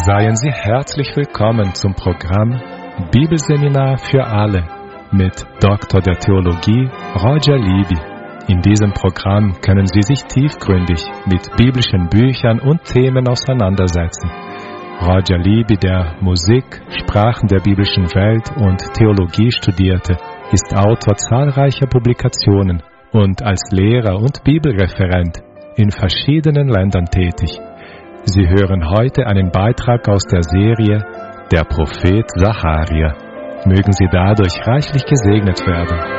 Seien Sie herzlich willkommen zum Programm Bibelseminar für alle mit Dr. der Theologie Roger Libby. In diesem Programm können Sie sich tiefgründig mit biblischen Büchern und Themen auseinandersetzen. Roger Libby, der Musik, Sprachen der biblischen Welt und Theologie studierte, ist Autor zahlreicher Publikationen und als Lehrer und Bibelreferent in verschiedenen Ländern tätig. Sie hören heute einen Beitrag aus der Serie Der Prophet Sacharja. Mögen Sie dadurch reichlich gesegnet werden.